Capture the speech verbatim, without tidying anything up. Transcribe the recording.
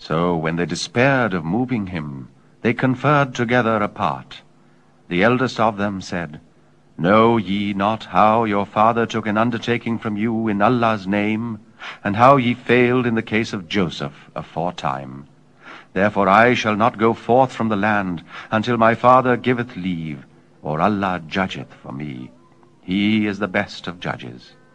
So when they despaired of moving him, they conferred together apart. The eldest of them said, Know ye not how your father took an undertaking from you in Allah's name, and how ye failed in the case of Joseph aforetime? Therefore I shall not go forth from the land until my father giveth leave, or Allah judgeth for me. He is the best of judges.